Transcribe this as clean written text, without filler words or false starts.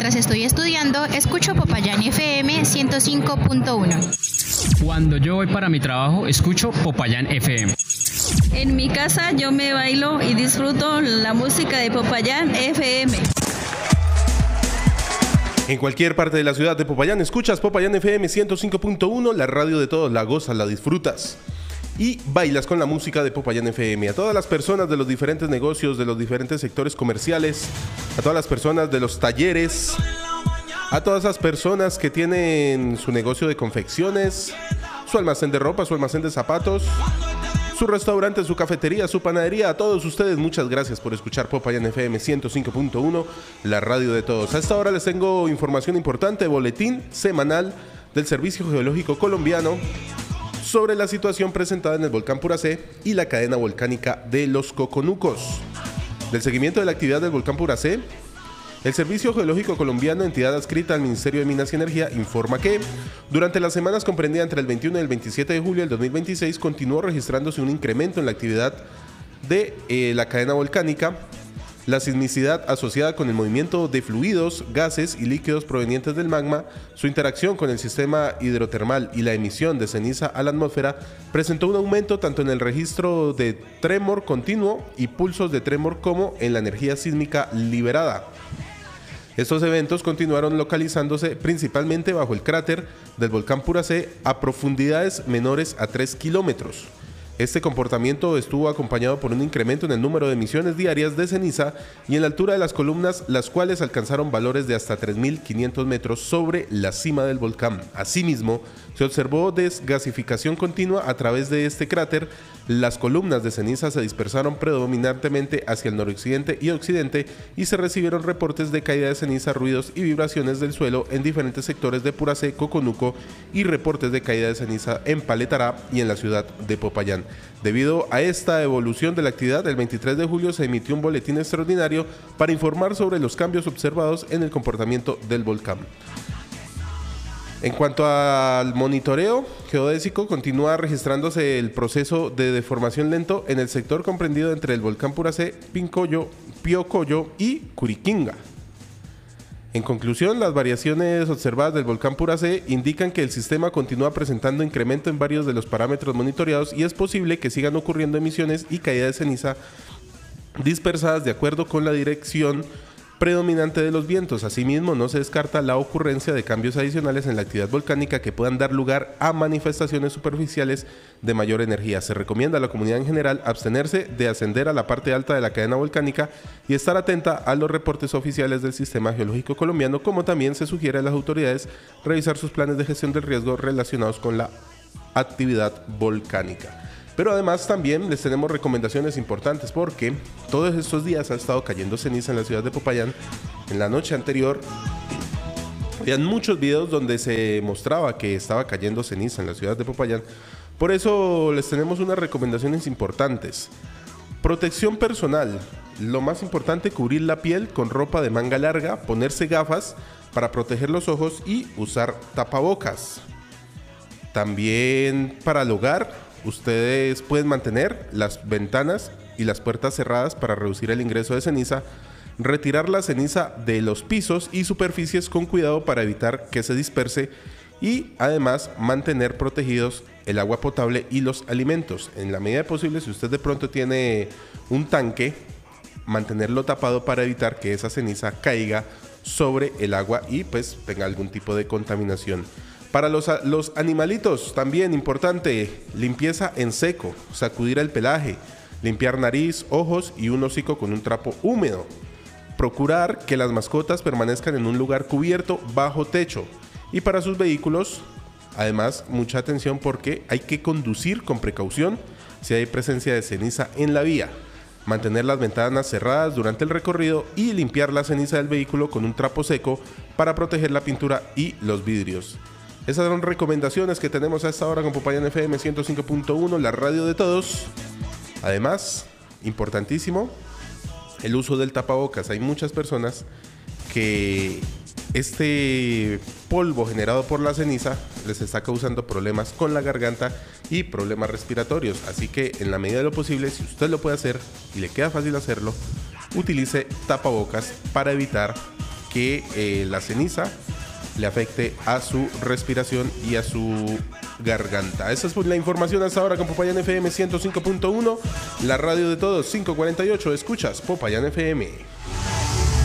mientras estoy estudiando, escucho Popayán FM 105.1. Cuando yo voy para mi trabajo, escucho Popayán FM. En mi casa yo me bailo y disfruto la música de Popayán FM. En cualquier parte de la ciudad de Popayán, escuchas Popayán FM 105.1, la radio de todos, la gozas, la disfrutas y bailas con la música de Popayán FM. A todas las personas de los diferentes negocios, de los diferentes sectores comerciales, a todas las personas de los talleres, a todas esas personas que tienen su negocio de confecciones, su almacén de ropa, su almacén de zapatos, su restaurante, su cafetería, su panadería, a todos ustedes, muchas gracias por escuchar Popayán FM 105.1, la radio de todos. A esta hora les tengo información importante, boletín semanal del Servicio Geológico Colombiano sobre la situación presentada en el volcán Puracé y la cadena volcánica de los Coconucos. Del seguimiento de la actividad del volcán Puracé, el Servicio Geológico Colombiano, entidad adscrita al Ministerio de Minas y Energía, informa que durante las semanas comprendidas entre el 21 y el 27 de julio del 2026 continuó registrándose un incremento en la actividad de la cadena volcánica. La sismicidad asociada con el movimiento de fluidos, gases y líquidos provenientes del magma, su interacción con el sistema hidrotermal y la emisión de ceniza a la atmósfera presentó un aumento tanto en el registro de tremor continuo y pulsos de tremor como en la energía sísmica liberada. Estos eventos continuaron localizándose principalmente bajo el cráter del volcán Puracé a profundidades menores a 3 kilómetros. Este comportamiento estuvo acompañado por un incremento en el número de emisiones diarias de ceniza y en la altura de las columnas, las cuales alcanzaron valores de hasta 3.500 metros sobre la cima del volcán. Asimismo, se observó desgasificación continua a través de este cráter. Las columnas de ceniza se dispersaron predominantemente hacia el noroccidente y occidente y se recibieron reportes de caída de ceniza, ruidos y vibraciones del suelo en diferentes sectores de Puracé, Coconuco y reportes de caída de ceniza en Paletará y en la ciudad de Popayán. Debido a esta evolución de la actividad, el 23 de julio se emitió un boletín extraordinario para informar sobre los cambios observados en el comportamiento del volcán. En cuanto al monitoreo geodésico, continúa registrándose el proceso de deformación lento en el sector comprendido entre el volcán Puracé, Pincoyo, Piocoyo y Curiquinga. En conclusión, las variaciones observadas del volcán Puracé indican que el sistema continúa presentando incremento en varios de los parámetros monitoreados y es posible que sigan ocurriendo emisiones y caída de ceniza dispersadas de acuerdo con la dirección predominante de los vientos. Asimismo, no se descarta la ocurrencia de cambios adicionales en la actividad volcánica que puedan dar lugar a manifestaciones superficiales de mayor energía. Se recomienda a la comunidad en general abstenerse de ascender a la parte alta de la cadena volcánica y estar atenta a los reportes oficiales del Sistema Geológico Colombiano, como también se sugiere a las autoridades revisar sus planes de gestión del riesgo relacionados con la actividad volcánica. Pero además también les tenemos recomendaciones importantes porque todos estos días ha estado cayendo ceniza en la ciudad de Popayán. En la noche anterior habían muchos videos donde se mostraba que estaba cayendo ceniza en la ciudad de Popayán. Por eso les tenemos unas recomendaciones importantes. Protección personal. Lo más importante, cubrir la piel con ropa de manga larga, ponerse gafas para proteger los ojos y usar tapabocas. También para el hogar, ustedes pueden mantener las ventanas y las puertas cerradas para reducir el ingreso de ceniza, retirar la ceniza de los pisos y superficies con cuidado para evitar que se disperse y además mantener protegidos el agua potable y los alimentos. En la medida posible, si usted de pronto tiene un tanque, mantenerlo tapado para evitar que esa ceniza caiga sobre el agua y pues tenga algún tipo de contaminación. Para los animalitos también importante, limpieza en seco, sacudir el pelaje, limpiar nariz, ojos y un hocico con un trapo húmedo. Procurar que las mascotas permanezcan en un lugar cubierto bajo techo. Y para sus vehículos, además, mucha atención porque hay que conducir con precaución si hay presencia de ceniza en la vía. Mantener las ventanas cerradas durante el recorrido y limpiar la ceniza del vehículo con un trapo seco para proteger la pintura y los vidrios. Esas son recomendaciones que tenemos a esta hora con Popayán FM 105.1, la radio de todos. Además, importantísimo, el uso del tapabocas. Hay muchas personas que este polvo generado por la ceniza les está causando problemas con la garganta y problemas respiratorios. Así que en la medida de lo posible, si usted lo puede hacer y le queda fácil hacerlo, utilice tapabocas para evitar que la ceniza le afecte a su respiración y a su garganta. Esa es la información hasta ahora con Popayán FM 105.1, la radio de todos, 548. Escuchas Popayán FM.